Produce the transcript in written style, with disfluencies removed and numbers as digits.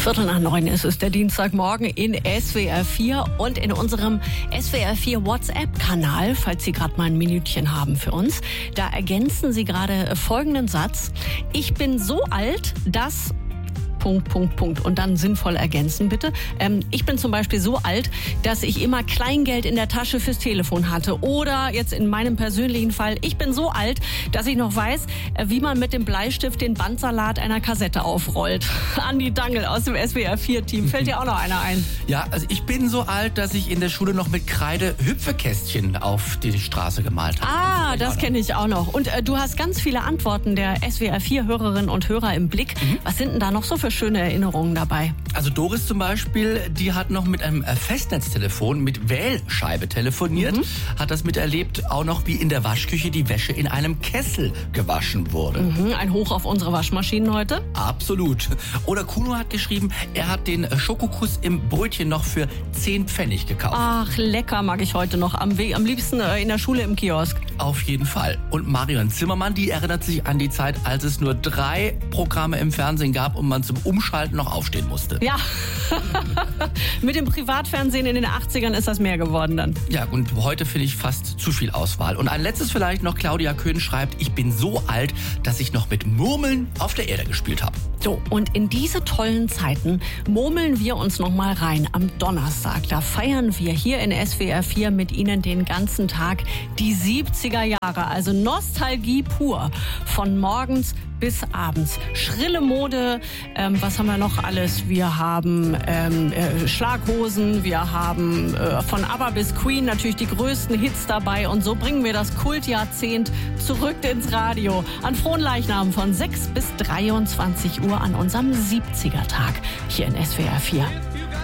8:45 ist es, der Dienstagmorgen in SWR 4 und in unserem SWR 4 WhatsApp-Kanal, falls Sie gerade mal ein Minütchen haben für uns. Da ergänzen Sie gerade folgenden Satz. Ich bin so alt, dass... Und dann sinnvoll ergänzen, bitte. Ich bin zum Beispiel so alt, dass ich immer Kleingeld in der Tasche fürs Telefon hatte. Oder jetzt in meinem persönlichen Fall, ich bin so alt, dass ich noch weiß, wie man mit dem Bleistift den Bandsalat einer Kassette aufrollt. Andi Dangel aus dem SWR 4-Team. Fällt dir auch noch einer ein? Ja, also ich bin so alt, dass ich in der Schule noch mit Kreide Hüpfekästchen auf die Straße gemalt habe. Ah, das kenne ich auch noch. Und du hast ganz viele Antworten der SWR 4-Hörerinnen und Hörer im Blick. Was sind denn da noch so für schöne Erinnerungen dabei? Also Doris zum Beispiel, die hat noch mit einem Festnetztelefon mit Wählscheibe telefoniert, hat das miterlebt, auch noch wie in der Waschküche die Wäsche in einem Kessel gewaschen wurde. Ein Hoch auf unsere Waschmaschinen heute? Absolut. Oder Kuno hat geschrieben, er hat den Schokokuss im Brötchen noch für 10 Pfennig gekauft. Ach, lecker, mag ich heute noch. Am liebsten in der Schule im Kiosk. Auf jeden Fall. Und Marion Zimmermann, die erinnert sich an die Zeit, als es nur 3 Programme im Fernsehen gab und man zum Umschalten noch aufstehen musste. Ja, mit dem Privatfernsehen in den 80ern ist das mehr geworden dann. Ja, und heute finde ich fast zu viel Auswahl. Und ein letztes vielleicht noch, Claudia Köhn schreibt, ich bin so alt, dass ich noch mit Murmeln auf der Erde gespielt habe. So, und in diese tollen Zeiten murmeln wir uns noch mal rein am Donnerstag. Da feiern wir hier in SWR 4 mit Ihnen den ganzen Tag die 70er Jahre. Also Nostalgie pur. Von morgens bis abends. Schrille Mode, was haben wir noch alles? Wir haben Schlaghosen, wir haben von ABBA bis Queen natürlich die größten Hits dabei. Und so bringen wir das Kultjahrzehnt zurück ins Radio. An Fronleichnam von 6 bis 23 Uhr an unserem 70er-Tag hier in SWR 4.